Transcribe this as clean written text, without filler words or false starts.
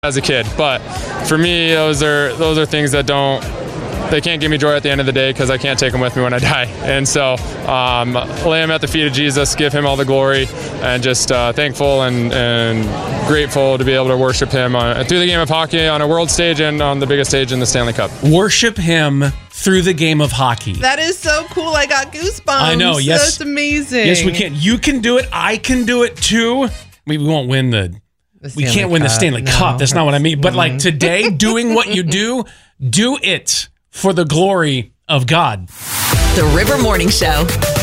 as a kid. But for me, those are things that they can't give me joy at the end of the day because I can't take them with me when I die. And so lay them at the feet of Jesus, give him all the glory, and just thankful and grateful to be able to worship him through the game of hockey on a world stage and on the biggest stage in the Stanley Cup. Worship him through the game of hockey. That is so cool. I got goosebumps. I know. Yes. That's amazing. Yes, we can. You can do it. I can do it too. We won't win we can't win the Stanley Cup. That's not what I mean. But like today, doing what you do it for the glory of God. The River Morning Show.